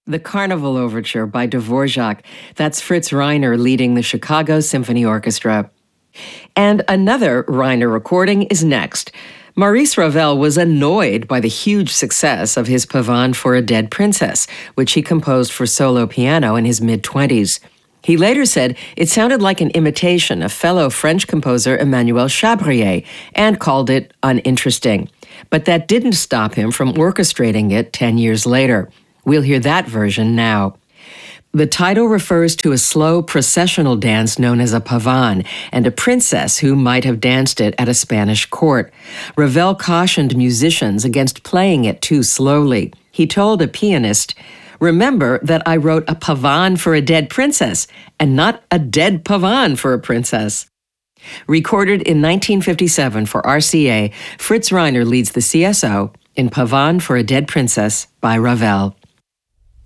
The Carnival Overture by Dvorak. That's Fritz Reiner leading the Chicago Symphony Orchestra. And another Reiner recording is next. Maurice Ravel was annoyed by the huge success of his Pavane for a Dead Princess, which he composed for solo piano in his mid-20s. He later said it sounded like an imitation of fellow French composer Emmanuel Chabrier and called it uninteresting. But that didn't stop him from orchestrating it 10 years later. We'll hear that version now. The title refers to a slow processional dance known as a pavane and a princess who might have danced it at a Spanish court. Ravel cautioned musicians against playing it too slowly. He told a pianist, "Remember that I wrote a pavane for a dead princess and not a dead pavane for a princess." Recorded in 1957 for RCA, Fritz Reiner leads the CSO in Pavane for a Dead Princess by Ravel.